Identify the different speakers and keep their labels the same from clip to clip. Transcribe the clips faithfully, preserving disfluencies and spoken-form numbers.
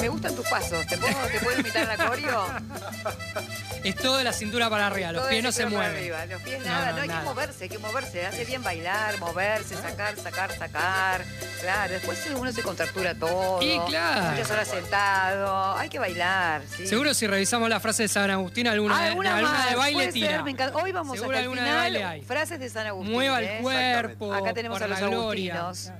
Speaker 1: Me gustan tus pasos. ¿Te puedo, te puedo imitar la coreo?
Speaker 2: Es todo de la cintura para arriba, los
Speaker 1: Todo
Speaker 2: pies
Speaker 1: de
Speaker 2: no se
Speaker 1: cintura para
Speaker 2: mueven.
Speaker 1: arriba. Los pies
Speaker 2: No,
Speaker 1: nada, no,
Speaker 2: no,
Speaker 1: hay
Speaker 2: nada.
Speaker 1: que moverse, hay que moverse. Hace bien bailar, moverse, sacar, sacar, sacar. Claro, después uno se contractura todo.
Speaker 2: Y claro.
Speaker 1: Muchas horas sentado. Hay que bailar, sí.
Speaker 2: Seguro si revisamos la frase de San Agustín, alguna,
Speaker 1: Ah,
Speaker 2: de,
Speaker 1: alguna
Speaker 2: alguna
Speaker 1: más,
Speaker 2: de baile
Speaker 1: puede
Speaker 2: tira.
Speaker 1: ser, me encanta. Hoy vamos
Speaker 2: Seguro
Speaker 1: hasta el
Speaker 2: alguna de
Speaker 1: final.
Speaker 2: baile hay.
Speaker 1: Frases de San Agustín.
Speaker 2: Mueva
Speaker 1: ¿eh?
Speaker 2: el cuerpo.
Speaker 1: Acá tenemos
Speaker 2: por
Speaker 1: a los
Speaker 2: la gloria.
Speaker 1: agustinos.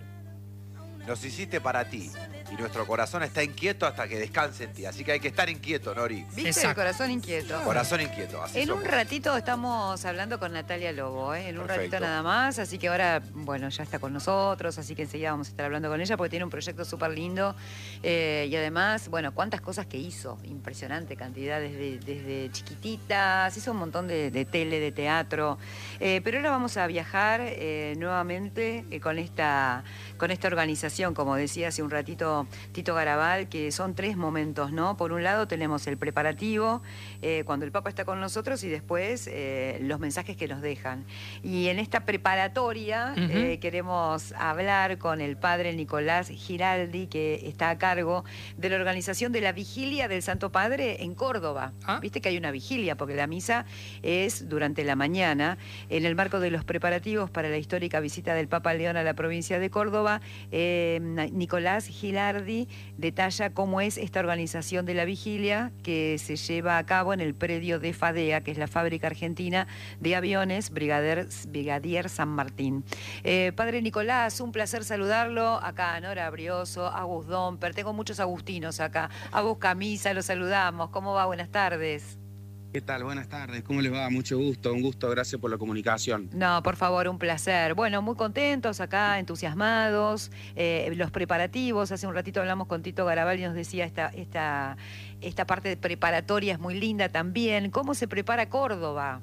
Speaker 3: Nos hiciste para ti. Y nuestro corazón está inquieto hasta que descanse en ti. Así que hay que estar inquieto, Nori.
Speaker 1: ¿Viste?
Speaker 2: Exacto.
Speaker 1: El corazón inquieto.
Speaker 3: Corazón inquieto. Así
Speaker 1: En un
Speaker 3: somos.
Speaker 1: ratito estamos hablando con Natalia Lobo, ¿eh? En un
Speaker 3: Perfecto.
Speaker 1: ratito nada más, así que ahora, bueno, ya está con nosotros, así que enseguida vamos a estar hablando con ella porque tiene un proyecto súper lindo eh, y además, bueno, cuántas cosas que hizo, impresionante cantidad desde, desde chiquititas, hizo un montón de, de tele, de teatro, eh, pero ahora vamos a viajar eh, nuevamente eh, con esta, con esta organización, como decía hace un ratito Tito Garabal, que son tres momentos, ¿no? Por un lado tenemos el preparativo, eh, cuando el Papa está con nosotros y después eh, los mensajes que nos dejan. Y en esta preparatoria
Speaker 2: Uh-huh.
Speaker 1: eh, queremos hablar con el padre Nicolás Giraldi, que está a cargo de la organización de la Vigilia del Santo Padre en Córdoba.
Speaker 2: Ah.
Speaker 1: Viste que hay una vigilia, porque la misa es durante la mañana, en el marco de los preparativos para la histórica visita del Papa León a la provincia de Córdoba. eh, Nicolás Giraldi detalla cómo es esta organización de la vigilia que se lleva a cabo en el predio de FADEA, que es la fábrica argentina de aviones Brigadier, Brigadier San Martín. Eh, padre Nicolás, un placer saludarlo. Acá Nora Brioso, Agus Domper, tengo muchos agustinos acá. Agus Camisa, los saludamos. ¿Cómo va? Buenas tardes.
Speaker 4: ¿Qué tal? Buenas tardes. ¿Cómo les va? Mucho gusto, un gusto. Gracias por la comunicación.
Speaker 1: No, por favor, un placer. Bueno, muy contentos acá, entusiasmados. Eh, los preparativos, hace un ratito hablamos con Tito Garabal y nos decía esta, esta, esta parte preparatoria es muy linda también. ¿Cómo se prepara Córdoba?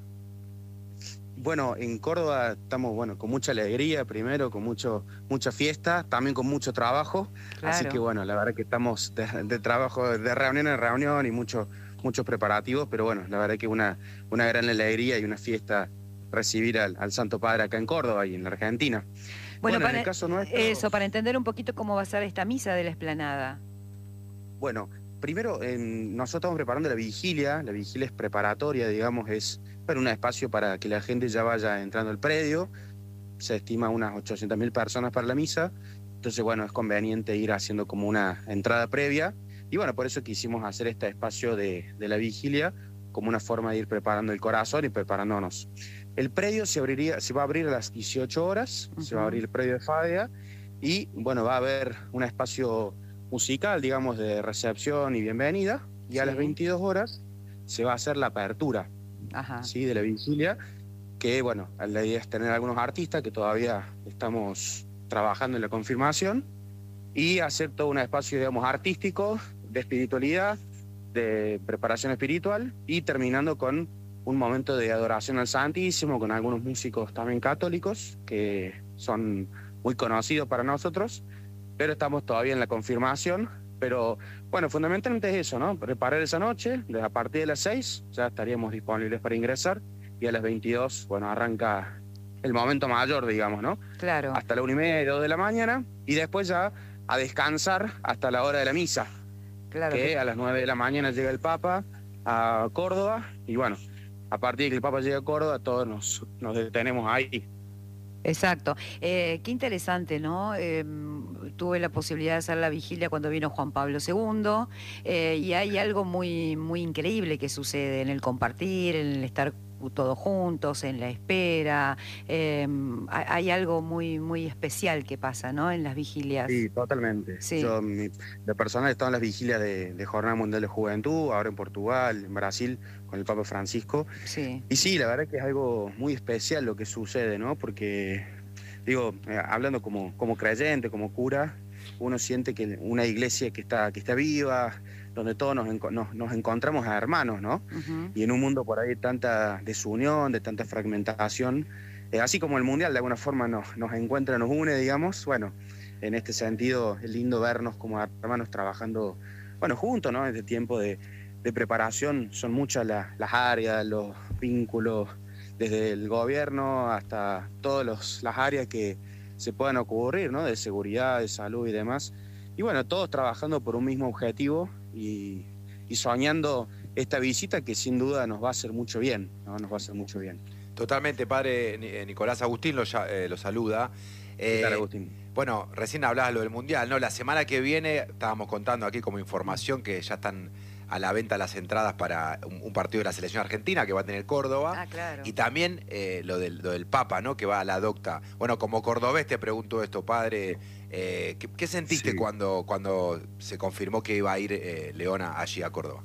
Speaker 4: Bueno, en Córdoba estamos bueno, con mucha alegría, primero, con mucho, mucha fiesta, también con mucho trabajo.
Speaker 1: Claro.
Speaker 4: Así que bueno, la verdad que estamos de, de trabajo, de reunión en reunión y mucho, muchos preparativos, pero bueno, la verdad que una, una gran alegría y una fiesta recibir al, al Santo Padre acá en Córdoba y en la Argentina.
Speaker 1: Bueno,
Speaker 4: Bueno,
Speaker 1: para,
Speaker 4: en el caso nuestro...
Speaker 1: eso, para entender un poquito cómo va a ser esta misa de la explanada.
Speaker 4: Bueno, primero en- nosotros estamos preparando la vigilia, la vigilia es preparatoria, digamos, es bueno, un espacio para que la gente ya vaya entrando al predio, se estima unas ochocientas mil personas para la misa, entonces bueno, es conveniente ir haciendo como una entrada previa, y bueno, por eso quisimos hacer este espacio de, de la vigilia como una forma de ir preparando el corazón y preparándonos. El predio se, abriría, se va a abrir a las dieciocho horas, uh-huh. Se va a abrir el predio de FADEA, y bueno, va a haber un espacio musical, digamos, de recepción y bienvenida, y sí. A las veintidós horas se va a hacer la apertura.
Speaker 1: Ajá.
Speaker 4: ¿Sí? De la vigilia, que bueno, la idea es tener algunos artistas que todavía estamos trabajando en la confirmación y hacer todo un espacio, digamos, artístico, de espiritualidad, de preparación espiritual y terminando con un momento de adoración al Santísimo con algunos músicos también católicos que son muy conocidos para nosotros, pero estamos todavía en la confirmación. Pero bueno, fundamentalmente es eso, ¿no? Preparar esa noche, a partir de las seis ya estaríamos disponibles para ingresar y a las veintidós, bueno, arranca el momento mayor, digamos, ¿no?
Speaker 1: Claro.
Speaker 4: Hasta la una y media y dos de la mañana y después ya a descansar hasta la hora de la misa.
Speaker 1: Claro.
Speaker 4: Que,
Speaker 1: que...
Speaker 4: a las nueve de la mañana llega el Papa a Córdoba y bueno, a partir de que el Papa llegue a Córdoba todos nos, nos detenemos ahí.
Speaker 1: Exacto. Eh, qué interesante, ¿no? Eh, tuve la posibilidad de hacer la vigilia cuando vino Juan Pablo segundo eh, y hay algo muy, muy increíble que sucede en el compartir, en el estar todos juntos, en la espera. Eh, hay algo muy, muy especial que pasa, ¿no? En las vigilias.
Speaker 4: Sí, totalmente.
Speaker 1: Sí.
Speaker 4: Yo, mi, de personal, he estado en las vigilias de, de Jornada Mundial de Juventud, ahora en Portugal, en Brasil, con el Papa Francisco.
Speaker 1: Sí.
Speaker 4: Y sí, la verdad que es algo muy especial lo que sucede, ¿no? Porque, digo, eh, hablando como, como creyente, como cura, uno siente que una iglesia que está, que está viva, donde todos nos, nos, nos encontramos a hermanos, ¿no?
Speaker 1: Uh-huh.
Speaker 4: Y en un mundo por ahí de tanta desunión, de tanta fragmentación, eh, así como el Mundial de alguna forma nos, nos encuentra, nos une, digamos, bueno, en este sentido es lindo vernos como hermanos trabajando, bueno, juntos, ¿no? Este tiempo de, de preparación, son muchas las, las áreas, los vínculos, desde el gobierno hasta todas los, las áreas que se puedan ocurrir, ¿no? De seguridad, de salud y demás. y bueno, todos trabajando por un mismo objetivo y, y soñando esta visita que sin duda nos va a hacer mucho bien, ¿no? Nos va a hacer mucho bien.
Speaker 3: Totalmente, padre Ni- Nicolás Agustín lo, ya- eh, lo saluda.
Speaker 4: ¿Qué tal,
Speaker 3: Eh,
Speaker 4: Agustín?
Speaker 3: Bueno, recién hablabas lo del Mundial, ¿no? La semana que viene estábamos contando aquí como información que ya están a la venta las entradas para un, un partido de la selección argentina que va a tener Córdoba.
Speaker 1: Ah, claro.
Speaker 3: Y también eh, lo, del, lo del Papa, ¿no? Que va a la docta. Bueno, como cordobés te pregunto esto, padre. eh, ¿qué, qué sentiste
Speaker 4: Sí.
Speaker 3: cuando, cuando se confirmó que iba a ir eh, Leona allí a Córdoba?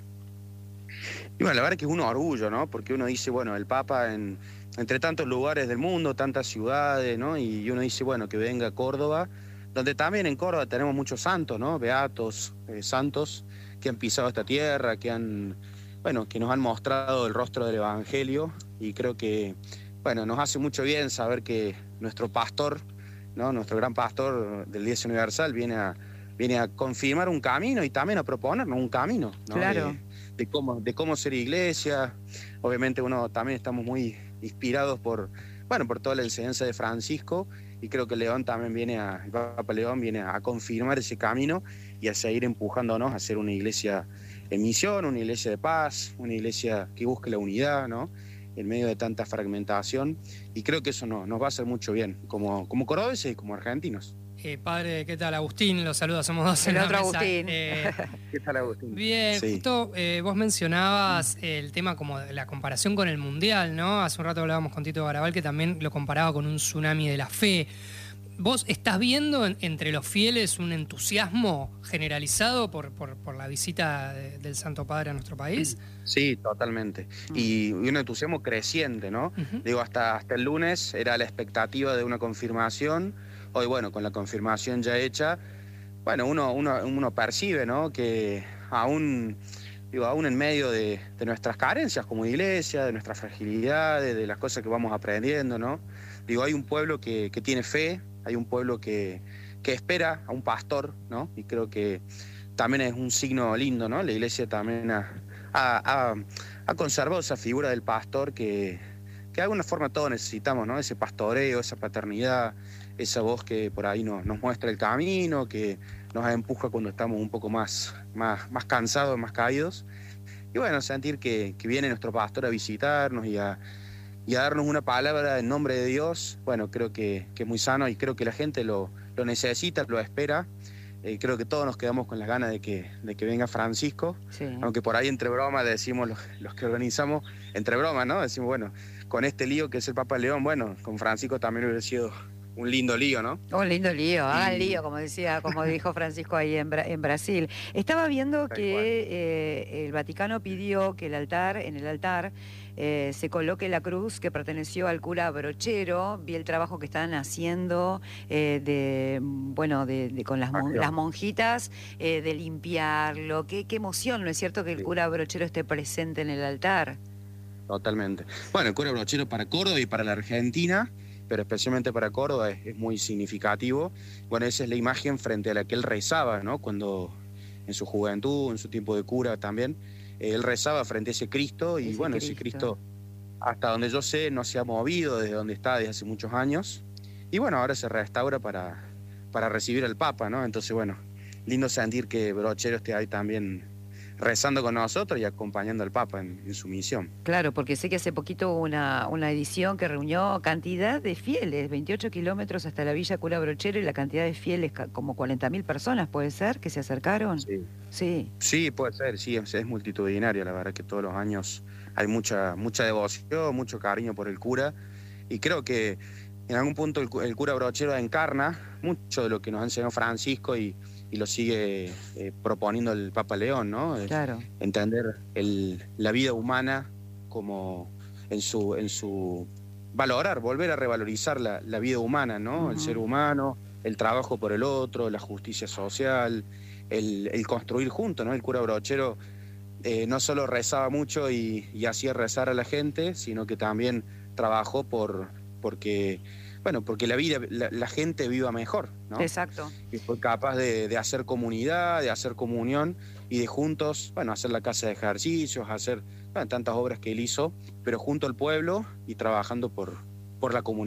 Speaker 4: Y bueno, la verdad que es un orgullo, ¿no? Porque uno dice, bueno, el Papa en, entre tantos lugares del mundo, tantas ciudades, ¿no? Y uno dice, bueno, que venga a Córdoba, donde también en Córdoba tenemos muchos santos, ¿no? Beatos, eh, santos que han pisado esta tierra, que han, bueno, que nos han mostrado el rostro del Evangelio. Y creo que, bueno, nos hace mucho bien saber que nuestro pastor, ¿no? Nuestro gran pastor del Iglesia Universal viene a, viene a confirmar un camino y también a proponernos un camino, ¿no?
Speaker 1: Claro.
Speaker 4: De, de cómo, de cómo ser iglesia. Obviamente uno también estamos muy inspirados por, bueno, por toda la enseñanza de Francisco, y creo que León también viene a, el Papa León viene a confirmar ese camino y a seguir empujándonos a ser una iglesia en misión, una iglesia de paz, una iglesia que busque la unidad, ¿no? En medio de tanta fragmentación, y creo que eso no, nos va a hacer mucho bien, como, como cordobeses y como argentinos.
Speaker 2: Eh, padre, ¿qué tal? Agustín, los saludos, somos dos en
Speaker 1: El
Speaker 2: la
Speaker 1: otro
Speaker 2: mesa.
Speaker 1: Agustín.
Speaker 2: Eh,
Speaker 4: ¿Qué tal, Agustín?
Speaker 2: Bien,
Speaker 4: Sí.
Speaker 2: justo eh, vos mencionabas el tema como de la comparación con el Mundial, ¿no? Hace un rato hablábamos con Tito Garabal que también lo comparaba con un tsunami de la fe. ¿Vos estás viendo en- entre los fieles un entusiasmo generalizado por, por, por la visita de- del Santo Padre a nuestro país?
Speaker 4: Sí, totalmente. Y, y un entusiasmo creciente, ¿no?
Speaker 2: Ujú.
Speaker 4: Digo, hasta, hasta el lunes era la expectativa de una confirmación. Hoy, bueno, con la confirmación ya hecha, bueno, uno, uno, uno percibe, ¿no? Que aún, digo, aún en medio de, de nuestras carencias como iglesia, de nuestras fragilidades, de las cosas que vamos aprendiendo, ¿no? Digo, hay un pueblo que, que tiene fe, hay un pueblo que, que espera a un pastor, ¿no? Y creo que también es un signo lindo, ¿no? La iglesia también ha, ha, ha- ha conservado esa figura del pastor que, que de alguna forma todos necesitamos, ¿no? Ese pastoreo, esa paternidad, esa voz que por ahí nos, nos muestra el camino, que nos empuja cuando estamos un poco más, más, más cansados, más caídos. Y bueno, sentir que, que viene nuestro pastor a visitarnos y a, y a darnos una palabra en nombre de Dios, bueno, creo que, que es muy sano y creo que la gente lo, lo necesita, lo espera. Eh, creo que todos nos quedamos con las ganas de que, de que venga Francisco,
Speaker 1: Sí.
Speaker 4: aunque por ahí entre bromas decimos los, los que organizamos, entre bromas, ¿no? Decimos, bueno, con este lío que es el Papa León, bueno, con Francisco también hubiera sido un lindo lío, ¿no?
Speaker 1: Un lindo lío, hagan
Speaker 4: Y-
Speaker 1: lío, como decía, como dijo Francisco ahí en, Bra- en Brasil. Estaba viendo
Speaker 4: Tal
Speaker 1: que
Speaker 4: cual.
Speaker 1: eh, el Vaticano pidió que el altar, en el altar, eh, se coloque la cruz que perteneció al cura Brochero. Vi el trabajo que están haciendo eh, de, bueno, de, de- con las, mon-
Speaker 4: Acción.
Speaker 1: las monjitas, eh, de limpiarlo. Qué, qué emoción, ¿no es cierto que el
Speaker 4: Sí.
Speaker 1: cura Brochero esté presente en el altar?
Speaker 4: Totalmente. Bueno, el cura Brochero para Córdoba y para la Argentina, pero especialmente para Córdoba es, es muy significativo. Bueno, esa es la imagen frente a la que él rezaba, ¿no? Cuando en su juventud, en su tiempo de cura también, eh, él rezaba frente a ese Cristo y
Speaker 1: Ese
Speaker 4: bueno, ese
Speaker 1: Cristo.
Speaker 4: Cristo, hasta donde yo sé, no se ha movido desde donde está desde hace muchos años. Y bueno, ahora se restaura para, para recibir al Papa, ¿no? Entonces, bueno, lindo sentir que Brochero esté ahí también rezando con nosotros y acompañando al Papa en, en su misión.
Speaker 1: Claro, porque sé que hace poquito hubo una, una edición que reunió cantidad de fieles, veintiocho kilómetros hasta la Villa Cura Brochero, y la cantidad de fieles, ca- como cuarenta mil personas, ¿puede ser, que se acercaron?
Speaker 4: Sí.
Speaker 1: Sí,
Speaker 4: Sí, puede ser, sí, es, es multitudinario, la verdad que todos los años hay mucha, mucha devoción, mucho cariño por el cura, y creo que en algún punto el, cu- el cura Brochero encarna mucho de lo que nos ha enseñado Francisco y, y lo sigue eh, proponiendo el Papa León, ¿no? Es
Speaker 1: claro.
Speaker 4: entender el- la vida humana como en su, en su valorar, volver a revalorizar la, la vida humana, ¿no? El
Speaker 1: Ujú.
Speaker 4: ser humano, el trabajo por el otro, la justicia social, el, el construir juntos, ¿no? El cura Brochero eh, no solo rezaba mucho y, y hacía rezar a la gente, sino que también trabajó por porque, bueno, porque la vida, la, la gente viva mejor, ¿no?
Speaker 1: Exacto.
Speaker 4: Y fue capaz de, de hacer comunidad, de hacer comunión y de juntos, bueno, hacer la casa de ejercicios, hacer bueno, tantas obras que él hizo, pero junto al pueblo y trabajando por, por la comunidad.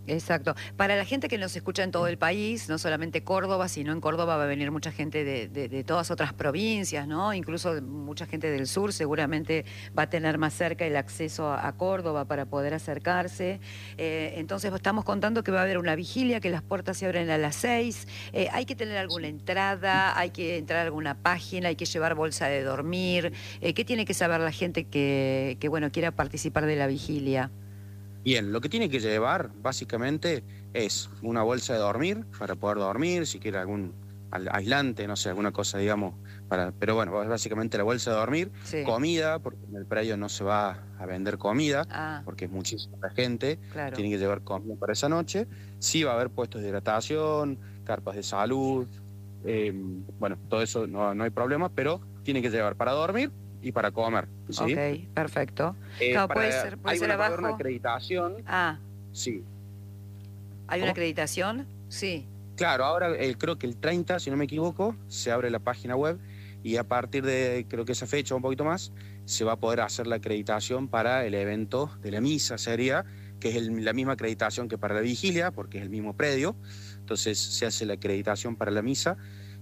Speaker 1: Exacto. Para la gente que nos escucha en todo el país, no solamente Córdoba, sino en Córdoba va a venir mucha gente de, de, de todas otras provincias, ¿no? Incluso mucha gente del sur seguramente va a tener más cerca el acceso a, a Córdoba para poder acercarse. Eh, entonces estamos contando que va a haber una vigilia, que las puertas se abren a las seis. Eh, hay que tener alguna entrada, hay que entrar a alguna página, hay que llevar bolsa de dormir. Eh, ¿Qué tiene que saber la gente que, que bueno, quiera participar de la vigilia?
Speaker 4: Bien, lo que tiene que llevar básicamente es una bolsa de dormir para poder dormir, si quiere algún aislante, no sé, alguna cosa, digamos, para, pero bueno, básicamente la bolsa de dormir,
Speaker 1: Sí.
Speaker 4: comida, porque en el predio no se va a vender comida,
Speaker 1: Ah,
Speaker 4: porque es muchísima gente,
Speaker 1: claro.
Speaker 4: tiene que llevar comida para esa noche. Sí va a haber puestos de hidratación, carpas de salud, eh, bueno, todo eso no, no hay problema, pero tiene que llevar para dormir y para comer, ¿sí?
Speaker 1: Ok, perfecto.
Speaker 4: Eh,
Speaker 1: Claro,
Speaker 4: para-
Speaker 1: puede ser, puede
Speaker 4: hay
Speaker 1: ser
Speaker 4: una, va a haber
Speaker 1: abajo.
Speaker 4: una acreditación,
Speaker 1: Ah,
Speaker 4: sí.
Speaker 1: ¿hay
Speaker 4: ¿Cómo?
Speaker 1: una acreditación? Sí.
Speaker 4: Claro, ahora eh, creo que el treinta, si no me equivoco, se abre la página web y a partir de, creo que esa fecha, un poquito más, se va a poder hacer la acreditación para el evento de la misa, sería, que es el- la misma acreditación que para la vigilia, porque es el mismo predio, entonces se hace la acreditación para la misa.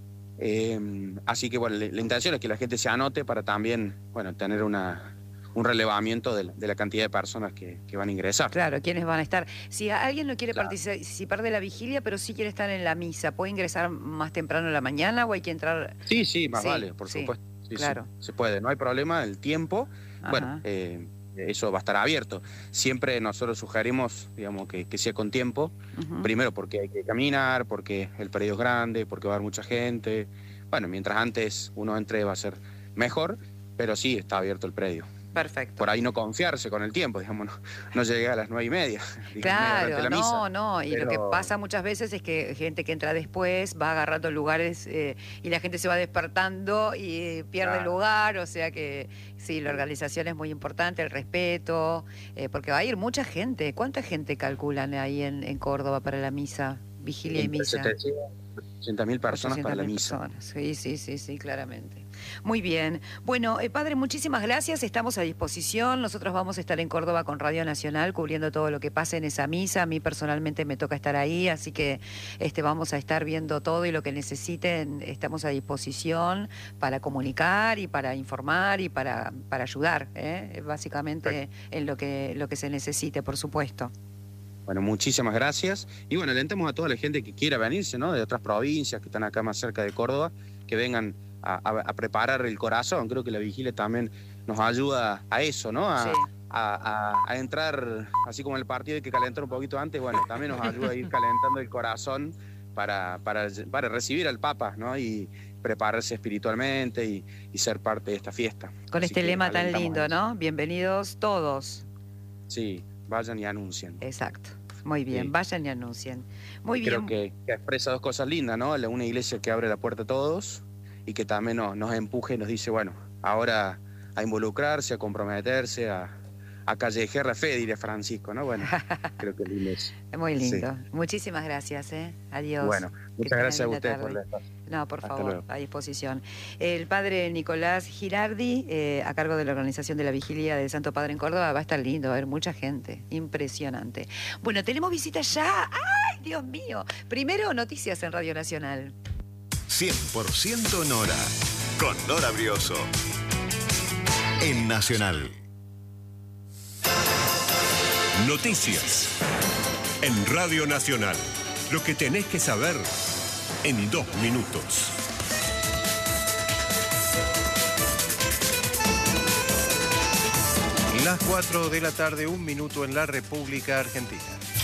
Speaker 4: Eh, así que, bueno, la, la intención es que la gente se anote para también, bueno, tener una, un relevamiento de la, de la cantidad de personas que, que van a ingresar.
Speaker 1: Claro, ¿quiénes van a estar? Si alguien no quiere
Speaker 4: Claro.
Speaker 1: participar de la vigilia, pero sí quiere estar en la misa, ¿puede ingresar más temprano en la mañana o hay que entrar?
Speaker 4: Sí, sí, más
Speaker 1: Sí,
Speaker 4: vale, por
Speaker 1: sí,
Speaker 4: supuesto. Sí,
Speaker 1: claro.
Speaker 4: sí, se puede, no hay problema, el tiempo. Bueno,
Speaker 1: Ajá.
Speaker 4: eh, eso va a estar abierto. Siempre nosotros sugerimos, digamos, que, que sea con tiempo.
Speaker 1: Ujú.
Speaker 4: Primero porque hay que caminar, porque el predio es grande, porque va a haber mucha gente. Bueno, mientras antes uno entre va a ser mejor, pero sí está abierto el predio.
Speaker 1: Perfecto.
Speaker 4: Por ahí no confiarse con el tiempo, digamos, no, no llegué a las nueve y media. digamos, durante
Speaker 1: Claro,
Speaker 4: la
Speaker 1: no,
Speaker 4: misa.
Speaker 1: no, y lo que
Speaker 4: pero-
Speaker 1: pasa muchas veces es que gente que entra después va agarrando lugares eh, y la gente se va despertando y pierde el
Speaker 4: Claro.
Speaker 1: lugar, o sea que sí, la organización es muy importante, el respeto, eh, porque va a ir mucha gente. ¿Cuánta gente calculan ahí en, en Córdoba para la misa, vigilia y
Speaker 4: Entre
Speaker 1: misa?
Speaker 4: ochocientas mil personas para la
Speaker 1: ochocientas mil
Speaker 4: misa.
Speaker 1: personas. Sí, sí, sí, sí, claramente. Muy bien. Bueno, eh, padre, muchísimas gracias. Estamos a disposición. Nosotros vamos a estar en Córdoba con Radio Nacional cubriendo todo lo que pase en esa misa. A mí personalmente me toca estar ahí, así que este, vamos a estar viendo todo y lo que necesiten. Estamos a disposición para comunicar y para informar y para, para ayudar, ¿eh? Básicamente en lo que, lo que se necesite, por supuesto.
Speaker 4: Bueno, muchísimas gracias. Y bueno, alentamos a toda la gente que quiera venirse, ¿no? De otras provincias que están acá más cerca de Córdoba, que vengan a, a- a preparar el corazón. Creo que la vigilia también nos ayuda a eso, ¿no? A,
Speaker 1: Sí.
Speaker 4: a- a- a entrar, así como el partido hay que calentar un poquito antes, bueno, también nos ayuda a ir calentando el corazón para, para, para recibir al Papa, ¿no? Y prepararse espiritualmente y, y ser parte de esta fiesta.
Speaker 1: Con
Speaker 4: Así
Speaker 1: este
Speaker 4: que
Speaker 1: lema tan
Speaker 4: alentamos
Speaker 1: lindo,
Speaker 4: a eso.
Speaker 1: ¿no? Bienvenidos todos.
Speaker 4: Sí, vayan y anuncien.
Speaker 1: Exacto. Muy bien,
Speaker 4: Sí.
Speaker 1: vayan y anuncien. Muy
Speaker 4: Creo
Speaker 1: bien.
Speaker 4: que, que expresa dos cosas lindas, ¿no? La- Una iglesia que abre la puerta a todos y que también nos, nos empuje y nos dice, bueno, ahora a involucrarse, a comprometerse, a, a callejear la fe, diría Francisco, ¿no? Bueno, creo que es lindo eso.
Speaker 1: Muy lindo. Muchísimas gracias, ¿eh? Adiós.
Speaker 4: Bueno,
Speaker 1: Que
Speaker 4: muchas
Speaker 1: tengan
Speaker 4: gracias a
Speaker 1: linda
Speaker 4: ustedes
Speaker 1: tarde.
Speaker 4: por el espacio.
Speaker 1: No, por
Speaker 4: Hasta
Speaker 1: favor,
Speaker 4: luego.
Speaker 1: a disposición. El padre Nicolás Girardi, eh, a cargo de la organización de la Vigilia del Santo Padre en Córdoba, va a estar lindo, va a haber mucha gente. Impresionante. Bueno, tenemos visitas ya. ¡Ay, Dios mío! Primero, noticias en Radio Nacional.
Speaker 5: cien por ciento Nora, con Nora Brioso. En Nacional.
Speaker 6: Noticias. En Radio Nacional. Lo que tenés que saber en dos minutos.
Speaker 7: Las cuatro de la tarde, un minuto en la República Argentina.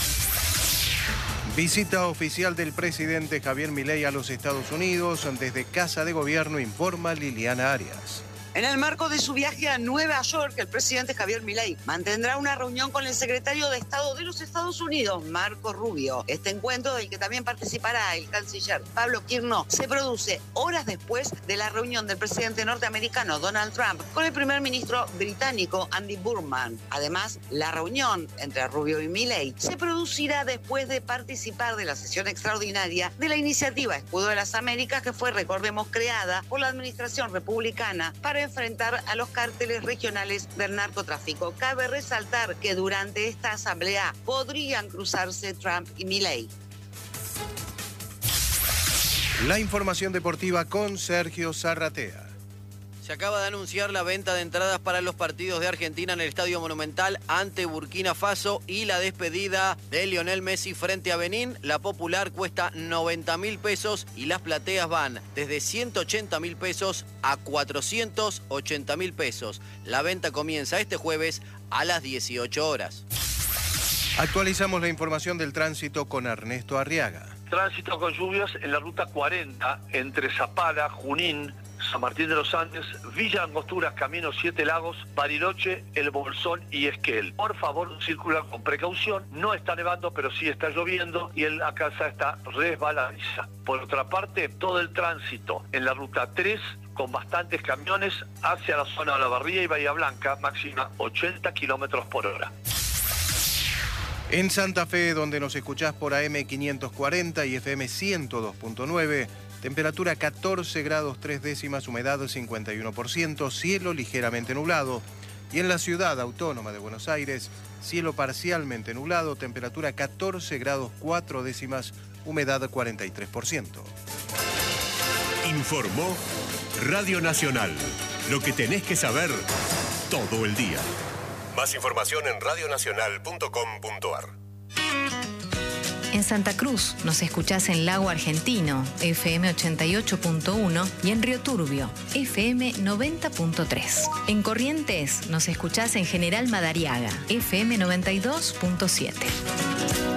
Speaker 7: Visita oficial del presidente Javier Milei a los Estados Unidos. Desde Casa de Gobierno informa Liliana Arias.
Speaker 8: En el marco de su viaje a Nueva York, el presidente Javier Milei mantendrá una reunión con el secretario de Estado de los Estados Unidos, Marco Rubio. Este encuentro, del que también participará el canciller Pablo Kirno, se produce horas después de la reunión del presidente norteamericano Donald Trump con el primer ministro británico Andy Burnham. Además, la reunión entre Rubio y Milei se producirá después de participar de la sesión extraordinaria de la iniciativa Escudo de las Américas, que fue, recordemos, creada por la administración republicana para para enfrentar a los cárteles regionales del narcotráfico. Cabe resaltar que durante esta asamblea podrían cruzarse Trump y Milei.
Speaker 7: La información deportiva con Sergio Zarratea.
Speaker 9: Se acaba de anunciar la venta de entradas para los partidos de Argentina en el Estadio Monumental ante Burkina Faso y la despedida de Lionel Messi frente a Benín. La popular cuesta noventa mil pesos y las plateas van desde ciento ochenta mil pesos a cuatrocientos ochenta mil pesos. La venta comienza este jueves a las dieciocho horas.
Speaker 7: Actualizamos la información del tránsito con Ernesto Arriaga.
Speaker 10: Tránsito con lluvias en la ruta cuarenta entre Zapala, Junín, San Martín de los Andes, Villa Angostura, Camino Siete Lagos, Bariloche, El Bolsón y Esquel. Por favor, circula con precaución. No está nevando, pero sí está lloviendo y la casa está resbaladiza. Por otra parte, todo el tránsito en la ruta tres con bastantes camiones hacia la zona de La Barría y Bahía Blanca, máxima ochenta kilómetros por hora.
Speaker 7: En Santa Fe, donde nos escuchás por A M quinientos cuarenta y F M ciento dos punto nueve, temperatura catorce grados tres décimas, humedad cincuenta y uno por ciento, cielo ligeramente nublado. Y en la ciudad autónoma de Buenos Aires, cielo parcialmente nublado, temperatura catorce grados cuatro décimas, humedad cuarenta y tres por ciento.
Speaker 6: Informó Radio Nacional. Lo que tenés que saber todo el día. Más información en radio nacional punto com punto a r.
Speaker 11: En Santa Cruz nos escuchás en Lago Argentino, F M ochenta y ocho punto uno, y en Río Turbio, F M noventa punto tres. En Corrientes nos escuchás en General Madariaga, F M noventa y dos punto siete.